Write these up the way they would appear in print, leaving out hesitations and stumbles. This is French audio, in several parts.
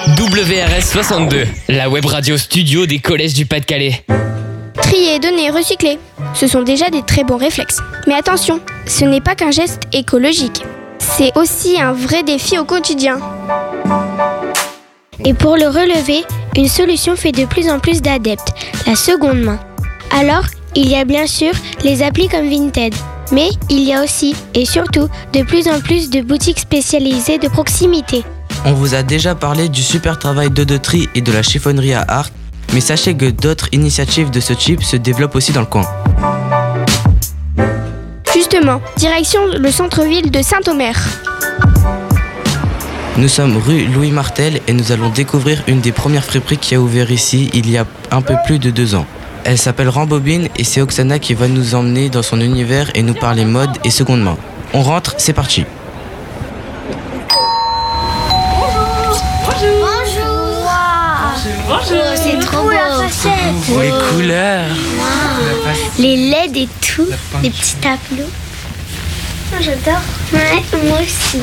WRS 62, la web radio studio des collèges du Pas-de-Calais. Trier, donner, recycler, ce sont déjà des très bons réflexes. Mais attention, ce n'est pas qu'un geste écologique. C'est aussi un vrai défi au quotidien. Et pour le relever, une solution fait de plus en plus d'adeptes, la seconde main. Alors, il y a bien sûr les applis comme Vinted. Mais il y a aussi, et surtout, de plus en plus de boutiques spécialisées de proximité. On vous a déjà parlé du super travail de tri et de la chiffonnerie à Arques, mais sachez que d'autres initiatives de ce type se développent aussi dans le coin. Justement, direction le centre-ville de Saint-Omer. Nous sommes rue Louis Martel et nous allons découvrir une des premières friperies qui a ouvert ici il y a un peu plus de 2 ans. Elle s'appelle Rambobine et c'est Oksana qui va nous emmener dans son univers et nous parler mode et seconde main. On rentre, c'est parti. Bonjour, c'est trop beau. Les couleurs. Les LED et tout, les petits tableaux. J'adore. Ouais, moi aussi.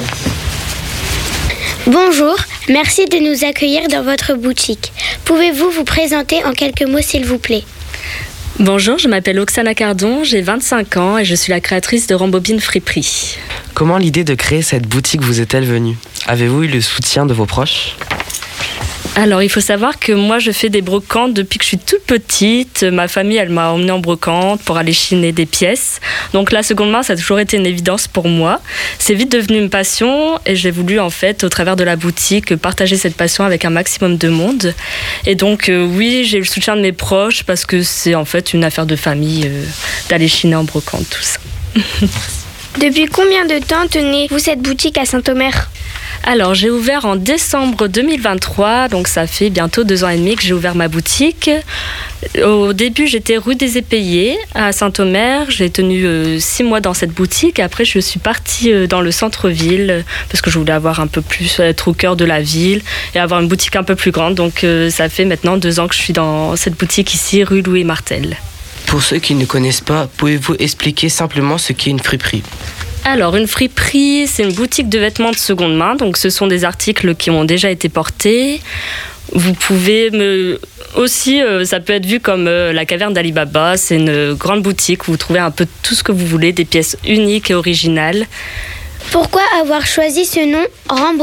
Bonjour, merci de nous accueillir dans votre boutique. Pouvez-vous vous présenter en quelques mots s'il vous plaît ? Bonjour, je m'appelle Oksana Cardon, j'ai 25 ans et je suis la créatrice de Rambobine Friperie. Comment l'idée de créer cette boutique vous est-elle venue ? Avez-vous eu le soutien de vos proches ? Alors, il faut savoir que moi, je fais des brocantes depuis que je suis toute petite. Ma famille, elle m'a emmenée en brocante pour aller chiner des pièces. Donc, la seconde main, ça a toujours été une évidence pour moi. C'est vite devenu une passion et j'ai voulu, en fait, au travers de la boutique, partager cette passion avec un maximum de monde. Et donc, oui, j'ai eu le soutien de mes proches parce que c'est, en fait, une affaire de famille d'aller chiner en brocante, tout ça. Depuis combien de temps tenez-vous cette boutique à Saint-Omer ? Alors, j'ai ouvert en décembre 2023, donc ça fait bientôt 2 ans et demi que j'ai ouvert ma boutique. Au début, j'étais rue des Épayés à Saint-Omer. J'ai tenu 6 mois dans cette boutique. Après, je suis partie dans le centre-ville parce que je voulais avoir un peu plus, être au cœur de la ville et avoir une boutique un peu plus grande. Donc, ça fait maintenant 2 ans que je suis dans cette boutique ici, rue Louis Martel. Pour ceux qui ne connaissent pas, pouvez-vous expliquer simplement ce qu'est une friperie ? Alors, une friperie, c'est une boutique de vêtements de seconde main. Donc, ce sont des articles qui ont déjà été portés. Vous pouvez aussi, ça peut être vu comme la caverne d'Ali Baba. C'est une grande boutique où vous trouvez un peu tout ce que vous voulez, des pièces uniques et originales. Pourquoi avoir choisi ce nom Rambobine ?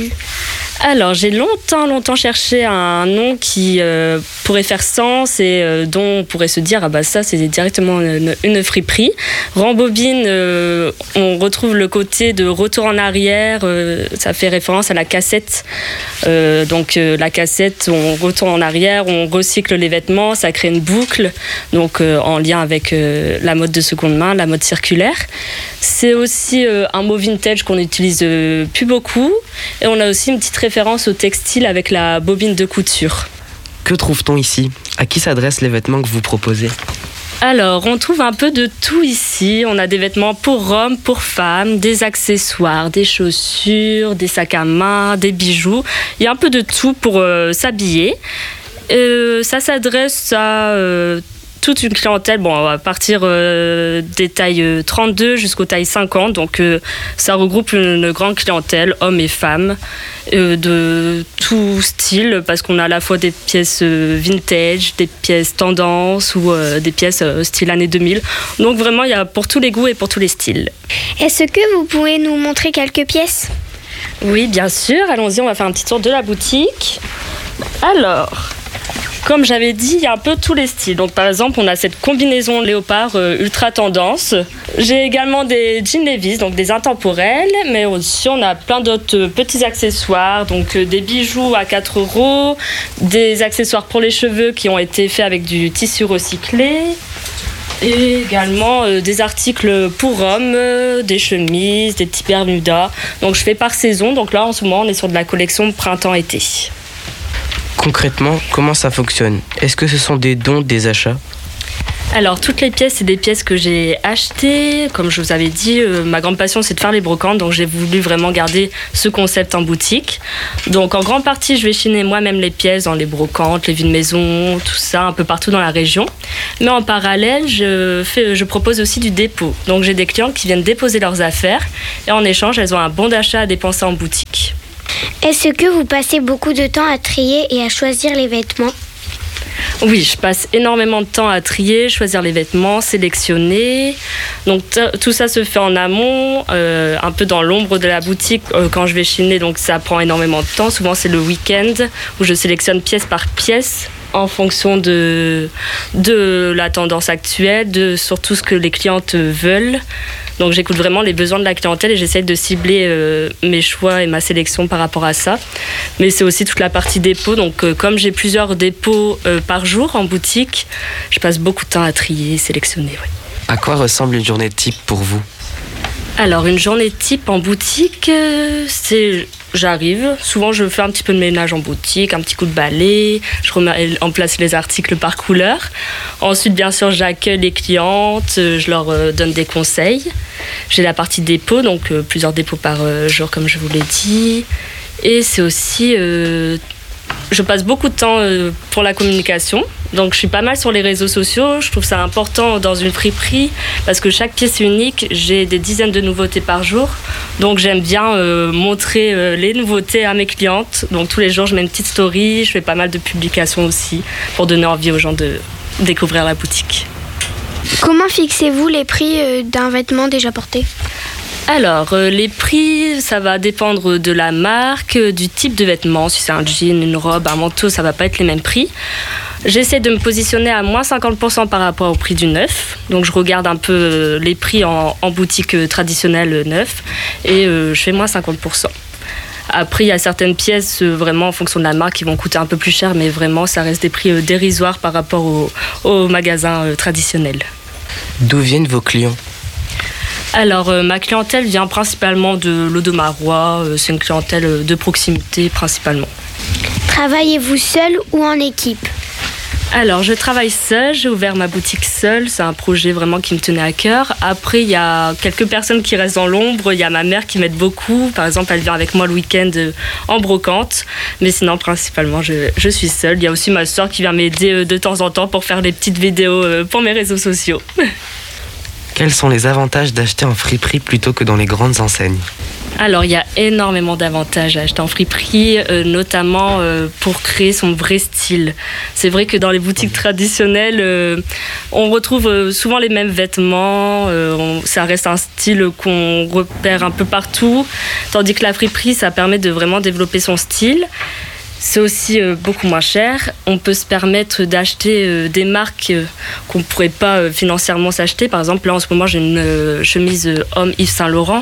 Alors, j'ai longtemps cherché un nom qui pourrait faire sens et dont on pourrait se dire, ah bah ça, c'est directement une friperie. Rambobine, on retrouve le côté de retour en arrière, ça fait référence à la cassette. La cassette, on retourne en arrière, on recycle les vêtements, ça crée une boucle, donc en lien avec la mode de seconde main, la mode circulaire. C'est aussi un mot vintage qu'on n'utilise plus beaucoup. Et on a aussi une petite référence au textile avec la bobine de couture. Que trouve-t-on ici ? À qui s'adressent les vêtements que vous proposez ? Alors, on trouve un peu de tout ici. On a des vêtements pour hommes, pour femmes, des accessoires, des chaussures, des sacs à main, des bijoux. Il y a un peu de tout pour s'habiller. Ça s'adresse à toute une clientèle, à partir des tailles 32 jusqu'aux tailles 50. Donc, ça regroupe une grande clientèle, hommes et femmes, de tout style, parce qu'on a à la fois des pièces vintage, des pièces tendance ou des pièces style années 2000. Donc, vraiment, il y a pour tous les goûts et pour tous les styles. Est-ce que vous pouvez nous montrer quelques pièces ? Oui, bien sûr. Allons-y, on va faire un petit tour de la boutique. Alors, comme j'avais dit, il y a un peu tous les styles. Donc, par exemple, on a cette combinaison léopard ultra tendance. J'ai également des jeans Levi's, donc des intemporels. Mais aussi, on a plein d'autres petits accessoires. Donc, des bijoux à 4 €, des accessoires pour les cheveux qui ont été faits avec du tissu recyclé. Et également des articles pour hommes, des chemises, des petits bermudas. Donc, je fais par saison. Donc là, en ce moment, on est sur de la collection printemps-été. Concrètement, comment ça fonctionne ? Est-ce que ce sont des dons, des achats ? Alors, toutes les pièces, c'est des pièces que j'ai achetées. Comme je vous avais dit, ma grande passion, c'est de faire les brocantes. Donc, j'ai voulu vraiment garder ce concept en boutique. Donc, en grande partie, je vais chiner moi-même les pièces dans les brocantes, les vides maison, tout ça, un peu partout dans la région. Mais en parallèle, je propose aussi du dépôt. Donc, j'ai des clientes qui viennent déposer leurs affaires. Et en échange, elles ont un bon d'achat à dépenser en boutique. Est-ce que vous passez beaucoup de temps à trier et à choisir les vêtements ? Oui, je passe énormément de temps à trier, choisir les vêtements, sélectionner. Donc tout ça se fait en amont, un peu dans l'ombre de la boutique quand je vais chiner. Donc ça prend énormément de temps. Souvent c'est le week-end où je sélectionne pièce par pièce en fonction de la tendance actuelle, de surtout ce que les clientes veulent. Donc j'écoute vraiment les besoins de la clientèle et j'essaye de cibler mes choix et ma sélection par rapport à ça. Mais c'est aussi toute la partie dépôt. Donc comme j'ai plusieurs dépôts par jour en boutique, je passe beaucoup de temps à trier, sélectionner. Ouais. À quoi ressemble une journée type pour vous ? Alors une journée type en boutique, j'arrive, souvent je fais un petit peu de ménage en boutique, un petit coup de balai, je remets en place les articles par couleur. Ensuite, bien sûr, j'accueille les clientes, je leur donne des conseils. J'ai la partie dépôt, donc plusieurs dépôts par jour, comme je vous l'ai dit. Et c'est aussi... je passe beaucoup de temps pour la communication. Donc je suis pas mal sur les réseaux sociaux. Je trouve ça important dans une friperie parce que chaque pièce est unique. J'ai des dizaines de nouveautés par jour. Donc j'aime bien montrer les nouveautés à mes clientes. Donc tous les jours, je mets une petite story. Je fais pas mal de publications aussi pour donner envie aux gens de découvrir la boutique. Comment fixez-vous les prix d'un vêtement déjà porté ? Alors, les prix, ça va dépendre de la marque, du type de vêtement. Si c'est un jean, une robe, un manteau, ça va pas être les mêmes prix. J'essaie de me positionner à moins 50% par rapport au prix du neuf. Donc, je regarde un peu les prix en boutique traditionnelle neuf et je fais moins 50%. Après, il y a certaines pièces, vraiment en fonction de la marque, qui vont coûter un peu plus cher, mais vraiment, ça reste des prix dérisoires par rapport au magasin traditionnel. D'où viennent vos clients ? Alors, ma clientèle vient principalement de l'Audomarois. C'est une clientèle de proximité principalement. Travaillez-vous seul ou en équipe ? Alors, je travaille seule. J'ai ouvert ma boutique seule. C'est un projet vraiment qui me tenait à cœur. Après, il y a quelques personnes qui restent dans l'ombre. Il y a ma mère qui m'aide beaucoup. Par exemple, elle vient avec moi le week-end en brocante. Mais sinon, principalement, je suis seule. Il y a aussi ma soeur qui vient m'aider de temps en temps pour faire des petites vidéos pour mes réseaux sociaux. Quels sont les avantages d'acheter en friperie plutôt que dans les grandes enseignes ? Alors, il y a énormément d'avantages à acheter en friperie, notamment pour créer son vrai style. C'est vrai que dans les boutiques traditionnelles, on retrouve souvent les mêmes vêtements. Ça reste un style qu'on repère un peu partout. Tandis que la friperie, ça permet de vraiment développer son style. C'est aussi beaucoup moins cher. On peut se permettre d'acheter des marques qu'on ne pourrait pas financièrement s'acheter. Par exemple, là, en ce moment, j'ai une chemise homme Yves Saint Laurent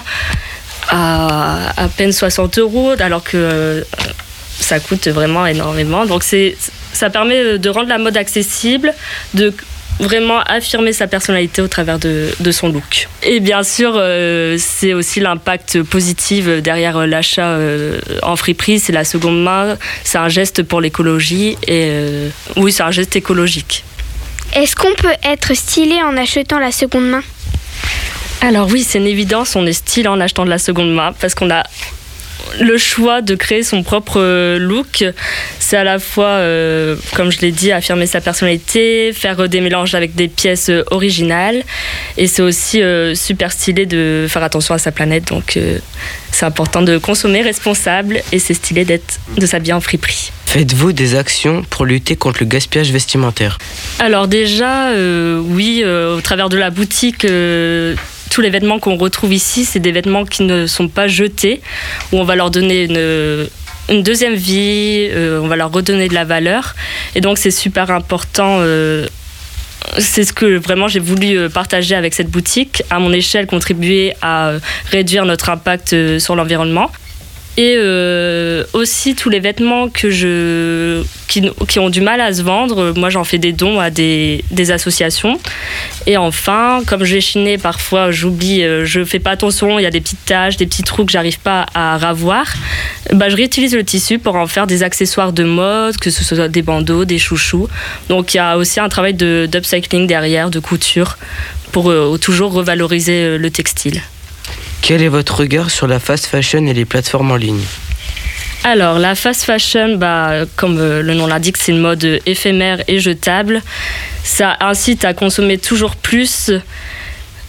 à peine 60 €, alors que ça coûte vraiment énormément. Donc, ça permet de rendre la mode accessible, de vraiment affirmer sa personnalité au travers de son look. Et bien sûr, c'est aussi l'impact positif derrière l'achat en friperie, c'est la seconde main, c'est un geste pour l'écologie et oui, c'est un geste écologique. Est-ce qu'on peut être stylé en achetant la seconde main ? Alors oui, c'est une évidence, on est stylé en achetant de la seconde main parce qu'on a le choix de créer son propre look. C'est à la fois, comme je l'ai dit, affirmer sa personnalité, faire des mélanges avec des pièces originales. Et c'est aussi super stylé de faire attention à sa planète. Donc c'est important de consommer responsable et c'est stylé de s'habiller en friperie. Faites-vous des actions pour lutter contre le gaspillage vestimentaire ? Alors déjà, oui, au travers de la boutique... tous les vêtements qu'on retrouve ici, c'est des vêtements qui ne sont pas jetés, où on va leur donner une deuxième vie, on va leur redonner de la valeur. Et donc, c'est super important. C'est ce que vraiment j'ai voulu partager avec cette boutique, à mon échelle, contribuer à réduire notre impact sur l'environnement. Et aussi tous les vêtements qui ont du mal à se vendre, moi j'en fais des dons à des associations. Et enfin, comme je vais chiner, parfois j'oublie, je fais pas attention, il y a des petites taches, des petits trous que j'arrive pas à ravoir. Je réutilise le tissu pour en faire des accessoires de mode, que ce soit des bandeaux, des chouchous. Donc il y a aussi un travail d'upcycling derrière, de couture, pour toujours revaloriser le textile. Quel est votre regard sur la fast fashion et les plateformes en ligne ? Alors, la fast fashion, comme le nom l'indique, c'est une mode éphémère et jetable. Ça incite à consommer toujours plus.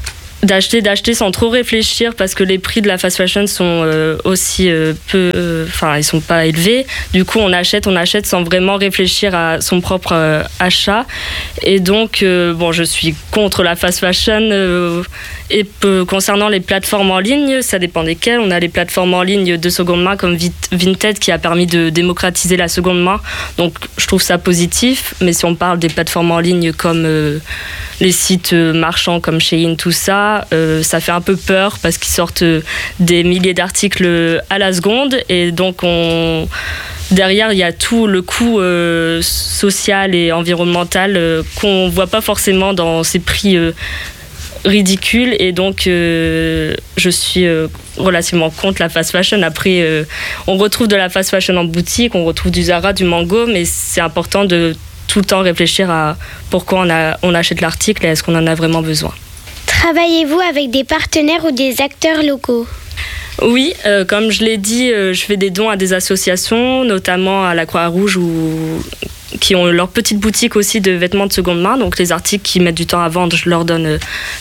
d'acheter sans trop réfléchir parce que les prix de la fast fashion sont aussi ils sont pas élevés. Du coup, on achète sans vraiment réfléchir à son propre achat. Et donc, je suis contre la fast fashion. Concernant les plateformes en ligne, ça dépend desquelles. On a les plateformes en ligne de seconde main comme Vinted qui a permis de démocratiser la seconde main. Donc, je trouve ça positif. Mais si on parle des plateformes en ligne comme les sites marchands comme Shein, tout ça, ça fait un peu peur parce qu'ils sortent des milliers d'articles à la seconde et donc derrière il y a tout le coût social et environnemental qu'on voit pas forcément dans ces prix ridicules et donc je suis relativement contre la fast fashion. Après on retrouve de la fast fashion en boutique, on retrouve du Zara, du Mango, mais c'est important de tout le temps réfléchir à pourquoi on achète l'article et est-ce qu'on en a vraiment besoin. Travaillez-vous avec des partenaires ou des acteurs locaux ? Oui, comme je l'ai dit, je fais des dons à des associations, notamment à la Croix-Rouge qui ont leur petite boutique aussi de vêtements de seconde main. Donc les articles qui mettent du temps à vendre, je leur donne.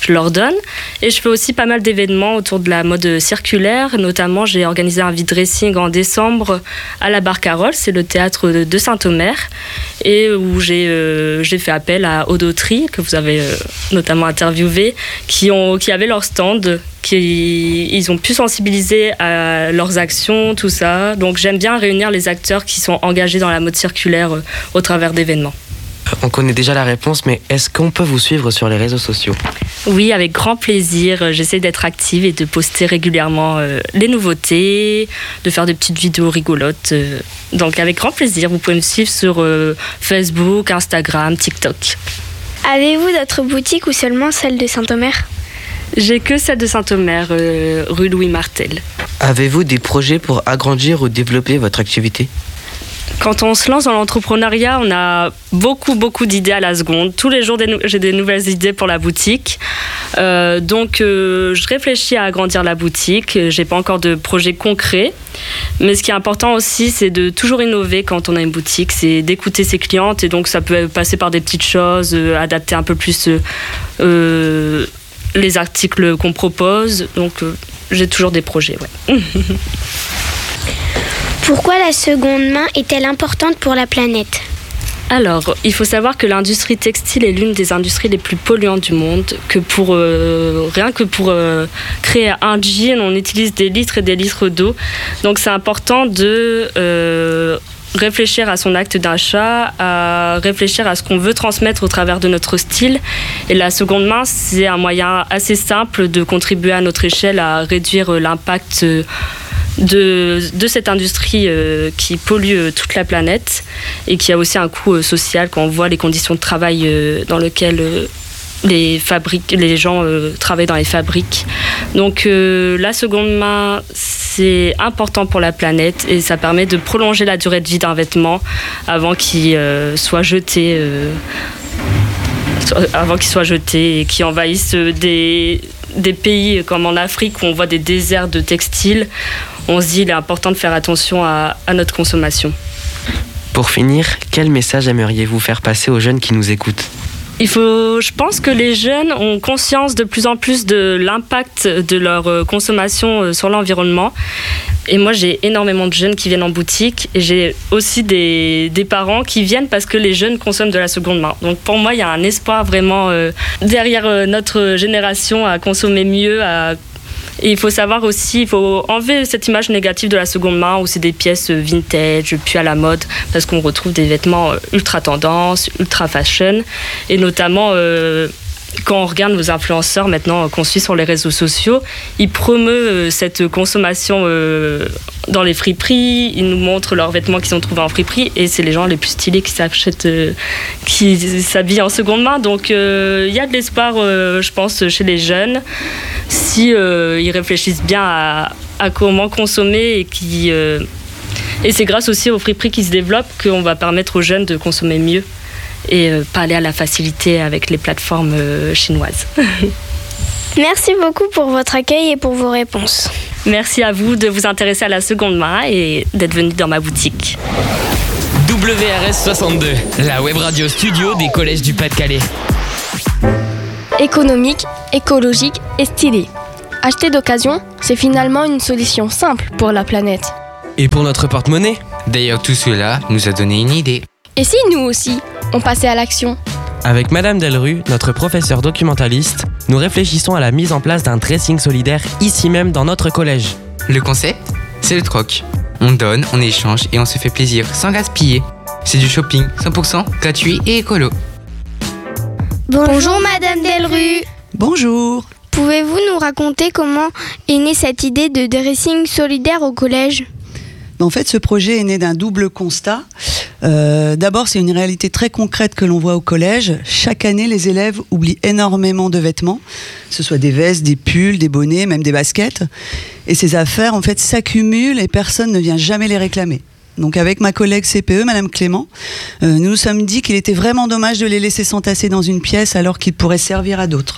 Et je fais aussi pas mal d'événements autour de la mode circulaire. Notamment, j'ai organisé un vide-dressing en décembre à la Barcarolle, c'est le théâtre de Saint-Omer, et où j'ai fait appel à Audotry, que vous avez notamment interviewé, qui avaient leur stand. Ils ont pu sensibiliser à leurs actions, tout ça. Donc j'aime bien réunir les acteurs qui sont engagés dans la mode circulaire au travers d'événements. On connaît déjà la réponse, mais est-ce qu'on peut vous suivre sur les réseaux sociaux ? Oui, avec grand plaisir. J'essaie d'être active et de poster régulièrement les nouveautés, de faire des petites vidéos rigolotes. Donc avec grand plaisir, vous pouvez me suivre sur Facebook, Instagram, TikTok. Avez-vous d'autres boutiques ou seulement celle de Saint-Omer ? J'ai que celle de Saint-Omer, rue Louis Martel. Avez-vous des projets pour agrandir ou développer votre activité ? Quand on se lance dans l'entrepreneuriat, on a beaucoup d'idées à la seconde. Tous les jours, j'ai des nouvelles idées pour la boutique. Donc, je réfléchis à agrandir la boutique. J'ai pas encore de projet concret. Mais ce qui est important aussi, c'est de toujours innover quand on a une boutique. C'est d'écouter ses clientes. Et donc, ça peut passer par des petites choses, adapter un peu plus les articles qu'on propose. Donc, j'ai toujours des projets, ouais. Pourquoi la seconde main est-elle importante pour la planète ? Alors, il faut savoir que l'industrie textile est l'une des industries les plus polluantes du monde, que rien que pour créer un jean, on utilise des litres et des litres d'eau. Donc c'est important de réfléchir à son acte d'achat, à réfléchir à ce qu'on veut transmettre au travers de notre style. Et la seconde main, c'est un moyen assez simple de contribuer à notre échelle à réduire l'impact de cette industrie qui pollue toute la planète et qui a aussi un coût social quand on voit les conditions de travail dans lesquelles les gens travaillent dans les fabriques. Donc la seconde main, c'est important pour la planète et ça permet de prolonger la durée de vie d'un vêtement avant qu'il soit jeté et qu'il envahisse des pays comme en Afrique où on voit des déserts de textiles. On se dit qu'il est important de faire attention à notre consommation. Pour finir, quel message aimeriez-vous faire passer aux jeunes qui nous écoutent ? Je pense que les jeunes ont conscience de plus en plus de l'impact de leur consommation sur l'environnement. Et moi, j'ai énormément de jeunes qui viennent en boutique et j'ai aussi des parents qui viennent parce que les jeunes consomment de la seconde main. Donc pour moi, il y a un espoir vraiment derrière notre génération à consommer mieux, Et il faut savoir aussi, il faut enlever cette image négative de la seconde main où c'est des pièces vintage, puis à la mode, parce qu'on retrouve des vêtements ultra tendance, ultra fashion, et notamment quand on regarde nos influenceurs maintenant qu'on suit sur les réseaux sociaux, ils promeuvent cette consommation dans les friperies, ils nous montrent leurs vêtements qu'ils ont trouvés en friperie et c'est les gens les plus stylés qui s'habillent en seconde main. Donc il y a de l'espoir, je pense, chez les jeunes si ils réfléchissent bien à comment consommer et c'est grâce aussi aux friperies qui se développent qu'on va permettre aux jeunes de consommer mieux et pas aller à la facilité avec les plateformes chinoises. Merci beaucoup pour votre accueil et pour vos réponses. Merci à vous de vous intéresser à la seconde main et d'être venu dans ma boutique. WRS 62, la web radio studio des collèges du Pas-de-Calais. économique, écologique et stylé. Acheter d'occasion, c'est finalement une solution simple pour la planète. Et pour notre porte-monnaie ? D'ailleurs, tout cela nous a donné une idée. Et si nous aussi, on passait à l'action ? Avec Madame Delru, notre professeure documentaliste, nous réfléchissons à la mise en place d'un dressing solidaire ici même dans notre collège. Le concept, c'est le troc. On donne, on échange et on se fait plaisir sans gaspiller. C'est du shopping 100% gratuit et écolo. Bonjour Madame Delru. Bonjour. Pouvez-vous nous raconter comment est née cette idée de dressing solidaire au collège ? En fait, ce projet est né d'un double constat. D'abord, c'est une réalité très concrète que l'on voit au collège. Chaque année, les élèves oublient énormément de vêtements, que ce soit des vestes, des pulls, des bonnets, même des baskets. Et ces affaires, en fait, s'accumulent et personne ne vient jamais les réclamer. Donc avec ma collègue CPE, Madame Clément, nous nous sommes dit qu'il était vraiment dommage de les laisser s'entasser dans une pièce alors qu'ils pourraient servir à d'autres.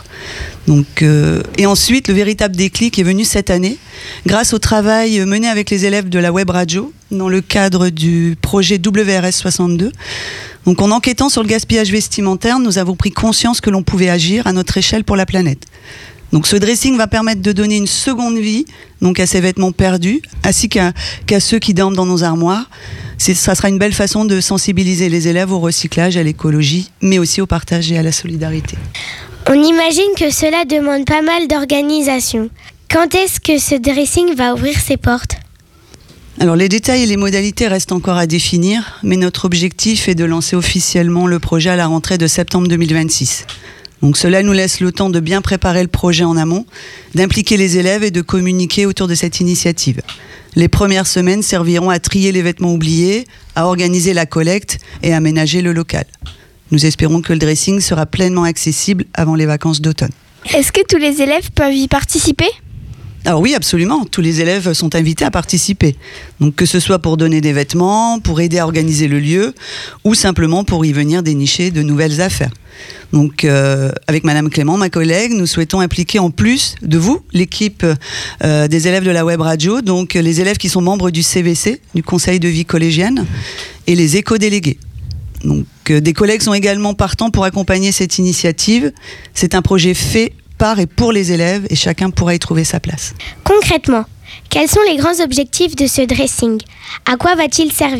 Et ensuite, le véritable déclic est venu cette année, grâce au travail mené avec les élèves de la web radio, dans le cadre du projet WRS 62. Donc en enquêtant sur le gaspillage vestimentaire, nous avons pris conscience que l'on pouvait agir à notre échelle pour la planète. Donc ce dressing va permettre de donner une seconde vie à ces vêtements perdus, ainsi qu'à ceux qui dorment dans nos armoires. Ça sera une belle façon de sensibiliser les élèves au recyclage, à l'écologie, mais aussi au partage et à la solidarité. On imagine que cela demande pas mal d'organisation. Quand est-ce que ce dressing va ouvrir ses portes ? Alors les détails et les modalités restent encore à définir, mais notre objectif est de lancer officiellement le projet à la rentrée de septembre 2026. Donc cela nous laisse le temps de bien préparer le projet en amont, d'impliquer les élèves et de communiquer autour de cette initiative. Les premières semaines serviront à trier les vêtements oubliés, à organiser la collecte et à aménager le local. Nous espérons que le dressing sera pleinement accessible avant les vacances d'automne. Est-ce que tous les élèves peuvent y participer ? Alors oui, absolument. Tous les élèves sont invités à participer. Donc que ce soit pour donner des vêtements, pour aider à organiser le lieu, ou simplement pour y venir dénicher de nouvelles affaires. Donc avec Madame Clément, ma collègue, nous souhaitons impliquer en plus de vous, l'équipe des élèves de la web radio, donc les élèves qui sont membres du CVC, du Conseil de vie collégienne, et les éco-délégués. Donc des collègues sont également partants pour accompagner cette initiative. C'est un projet fait par et pour les élèves et chacun pourra y trouver sa place. Concrètement, quels sont les grands objectifs de ce dressing ? À quoi va-t-il servir ?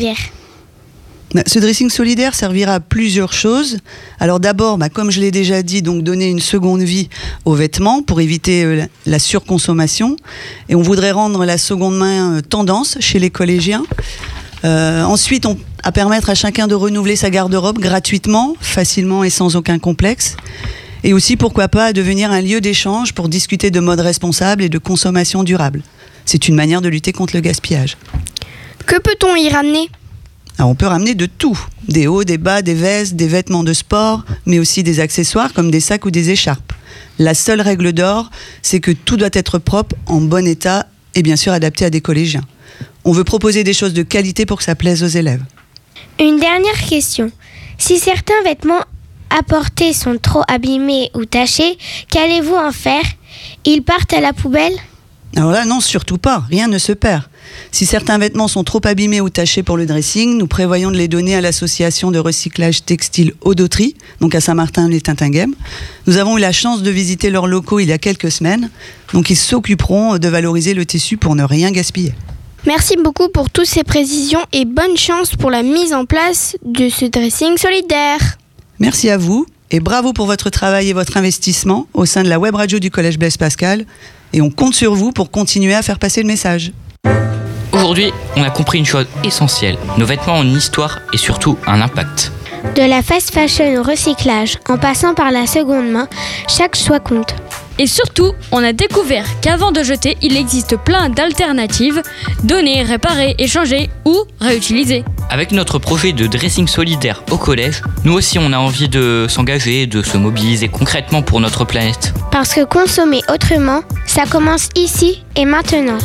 Ce dressing solidaire servira à plusieurs choses. Alors d'abord, comme je l'ai déjà dit, donc donner une seconde vie aux vêtements pour éviter la surconsommation. Et on voudrait rendre la seconde main tendance chez les collégiens. Ensuite, à permettre à chacun de renouveler sa garde-robe gratuitement, facilement et sans aucun complexe. Et aussi, pourquoi pas, devenir un lieu d'échange pour discuter de mode responsable et de consommation durable. C'est une manière de lutter contre le gaspillage. Que peut-on y ramener ? Alors, on peut ramener de tout. Des hauts, des bas, des vestes, des vêtements de sport, mais aussi des accessoires comme des sacs ou des écharpes. La seule règle d'or, c'est que tout doit être propre, en bon état et bien sûr adapté à des collégiens. On veut proposer des choses de qualité pour que ça plaise aux élèves. Une dernière question. Si certains vêtements apportés sont trop abîmés ou tachés, qu'allez-vous en faire ? Ils partent à la poubelle ? Alors là, non, surtout pas. Rien ne se perd. Si certains vêtements sont trop abîmés ou tachés pour le dressing, nous prévoyons de les donner à l'association de recyclage textile Audotri, donc à Saint-Martin-les-Tintinguem. Nous avons eu la chance de visiter leurs locaux il y a quelques semaines, donc ils s'occuperont de valoriser le tissu pour ne rien gaspiller. Merci beaucoup pour toutes ces précisions et bonne chance pour la mise en place de ce dressing solidaire. Merci à vous et bravo pour votre travail et votre investissement au sein de la web radio du Collège Blaise Pascal. Et on compte sur vous pour continuer à faire passer le message. Aujourd'hui, on a compris une chose essentielle. Nos vêtements ont une histoire et surtout un impact. De la fast fashion au recyclage, en passant par la seconde main, chaque choix compte. Et surtout, on a découvert qu'avant de jeter, il existe plein d'alternatives. Donner, réparer, échanger ou réutiliser. Avec notre projet de dressing solidaire au collège, nous aussi on a envie de s'engager, de se mobiliser concrètement pour notre planète. Parce que consommer autrement, ça commence ici et maintenant.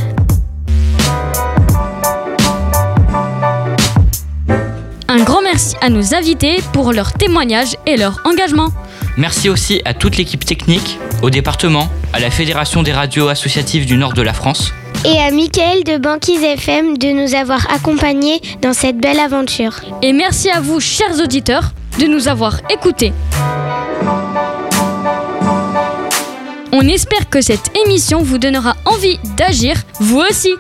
Un grand merci à nos invités pour leur témoignage et leur engagement. Merci aussi à toute l'équipe technique, au département, à la Fédération des radios associatives du nord de la France. Et à Mickaël de Banquise FM de nous avoir accompagnés dans cette belle aventure. Et merci à vous, chers auditeurs, de nous avoir écoutés. On espère que cette émission vous donnera envie d'agir, vous aussi.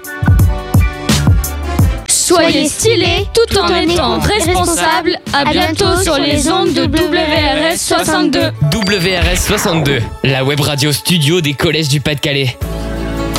Soyez stylés tout en étant responsables. À bientôt sur les ondes de WRS 62. WRS 62, la web radio studio des collèges du Pas-de-Calais.